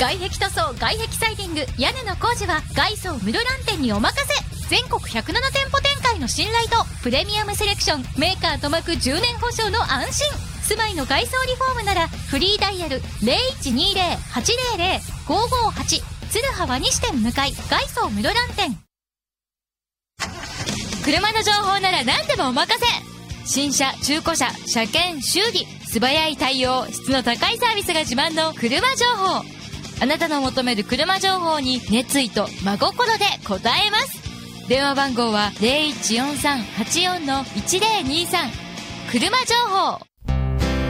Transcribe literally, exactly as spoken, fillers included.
外壁塗装、外壁サイディング、屋根の工事は外装室蘭店にお任せ。全国ひゃくなな店舗展開の信頼とプレミアムセレクション、メーカー塗膜じゅうねん保証の安心。住まいの外装リフォームならフリーダイヤル ゼロいちにゼロ はちゼロゼロ ごごはち、鶴葉西店向かい、外装室蘭店。車の情報なら何でもお任せ。新車、中古車、車検、修理、素早い対応、質の高いサービスが自慢の車情報。あなたの求める車情報に熱意と真心で応えます。電話番号は ゼロいちよんさん はちよん いちゼロにさん。車情報。